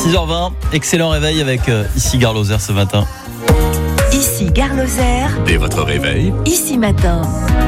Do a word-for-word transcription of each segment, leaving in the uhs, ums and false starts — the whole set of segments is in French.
six heures vingt, excellent réveil avec euh, ici Gare Lozère ce matin. Ici Gare Lozère. Dès votre réveil, Ici matin.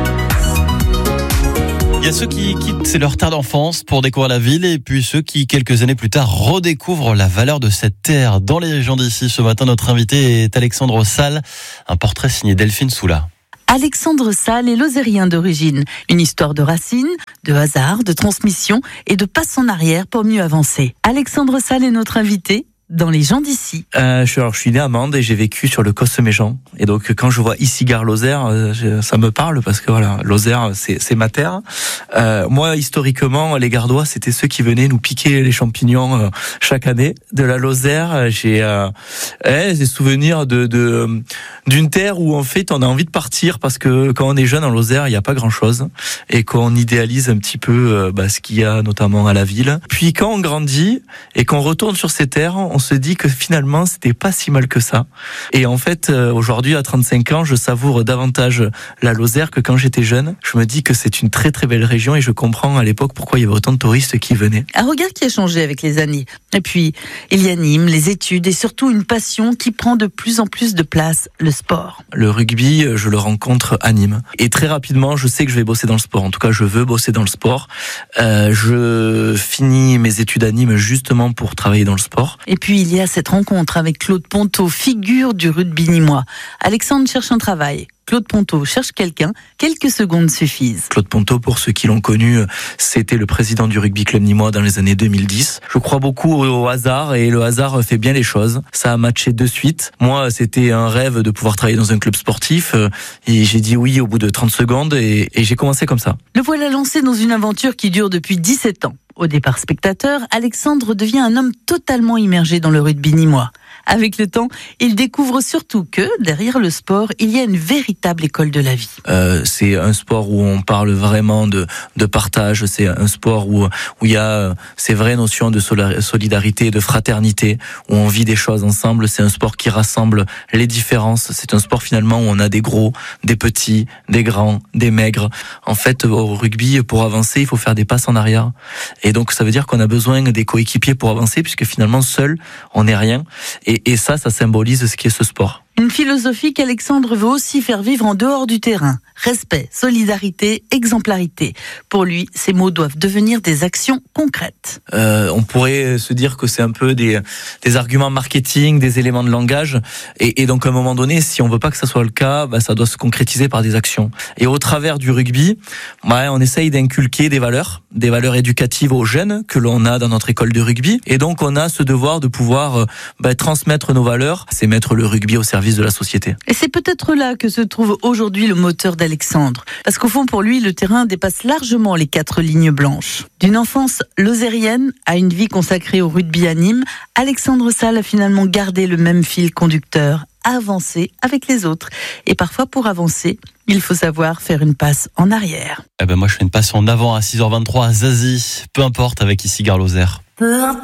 Il y a ceux qui quittent c'est leur terre d'enfance pour découvrir la ville et puis ceux qui, quelques années plus tard, redécouvrent la valeur de cette terre. Dans les régions d'ici, ce matin, notre invité est Alexandre Salle, un portrait signé Delphine Soula. Alexandre Salle est lozérien d'origine. Une histoire de racines, de hasard, de transmission et de passe en arrière pour mieux avancer. Alexandre Salle est notre invité dans les gens d'ici. Euh, je, suis, alors, je suis né à Mende et j'ai vécu sur le Cosme-Méjean. Et donc, quand je vois ici Gare Lozère, euh, je, ça me parle parce que voilà, Lozère, c'est, c'est ma terre. Euh, moi, historiquement, les Gardois, c'était ceux qui venaient nous piquer les champignons euh, chaque année. De la Lozère, j'ai euh, eh, des souvenirs de, de d'une terre où en fait, on a envie de partir parce que quand on est jeune en Lozère, il n'y a pas grand-chose et qu'on idéalise un petit peu euh, bah, ce qu'il y a notamment à la ville. Puis quand on grandit et qu'on retourne sur ces terres, on se dit que finalement c'était pas si mal que ça. Et en fait euh, aujourd'hui à trente-cinq ans, je savoure davantage la Lozère que quand j'étais jeune. Je me dis que c'est une très très belle région et je comprends à l'époque pourquoi il y avait autant de touristes qui venaient. Un regard qui a changé avec les années. Et puis il y a Nîmes, les études et surtout une passion qui prend de plus en plus de place, le sport. Le rugby, je le rencontre à Nîmes. Et très rapidement, je sais que je vais bosser dans le sport. En tout cas, je veux bosser dans le sport. Euh, je finis mes études à Nîmes justement pour travailler dans le sport. Et puis il y a cette rencontre avec Claude Ponto, figure du rugby nîmois. Alexandre cherche un travail. Claude Ponto cherche quelqu'un, quelques secondes suffisent. Claude Ponto, pour ceux qui l'ont connu, c'était le président du rugby club nîmois dans les années deux mille dix. Je crois beaucoup au hasard et le hasard fait bien les choses. Ça a matché de suite. Moi, c'était un rêve de pouvoir travailler dans un club sportif et j'ai dit oui au bout de trente secondes et, et j'ai commencé comme ça. Le voilà lancé dans une aventure qui dure depuis dix-sept ans. Au départ spectateur, Alexandre devient un homme totalement immergé dans le rugby nîmois. Avec le temps, il découvre surtout que, derrière le sport, il y a une véritable école de la vie. Euh, c'est un sport où on parle vraiment de, de partage, c'est un sport où, où il y a ces vraies notions de solidarité, de fraternité, où on vit des choses ensemble. C'est un sport qui rassemble les différences. C'est un sport finalement où on a des gros, des petits, des grands, des maigres. En fait, au rugby, pour avancer, il faut faire des passes en arrière. Et donc, ça veut dire qu'on a besoin des coéquipiers pour avancer, puisque finalement, seul, on n'est rien. Et, et ça, ça symbolise ce qu'est ce sport. Une philosophie qu'Alexandre veut aussi faire vivre en dehors du terrain. Respect, solidarité, exemplarité. Pour lui, ces mots doivent devenir des actions concrètes. Euh, on pourrait se dire que c'est un peu des, des arguments marketing, des éléments de langage. Et, et donc, à un moment donné, si on veut pas que ça soit le cas, bah, ça doit se concrétiser par des actions. Et au travers du rugby, bah, on essaye d'inculquer des valeurs, des valeurs éducatives aux jeunes que l'on a dans notre école de rugby. Et donc, on a ce devoir de pouvoir bah, transmettre nos valeurs. C'est mettre le rugby au service de la société. Et c'est peut-être là que se trouve aujourd'hui le moteur d'Alexandre. Parce qu'au fond, pour lui, le terrain dépasse largement les quatre lignes blanches. D'une enfance lozérienne à une vie consacrée au rugby à Nîmes, Alexandre Salle a finalement gardé le même fil conducteur, avancer avec les autres. Et parfois, pour avancer, il faut savoir faire une passe en arrière. Eh ben moi, je fais une passe en avant à six heures vingt-trois à Zazie. Peu importe, avec ici Gare Lozère. Peu importe.